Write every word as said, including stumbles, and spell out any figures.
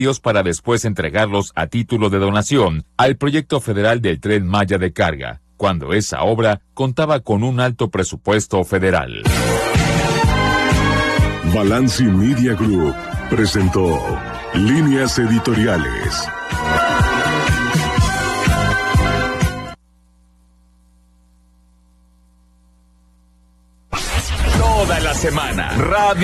para después entregarlos a título de donación al proyecto federal del Tren Maya de carga, cuando esa obra contaba con un alto presupuesto federal. Balanci Media Group presentó Líneas Editoriales. Toda la semana, Radio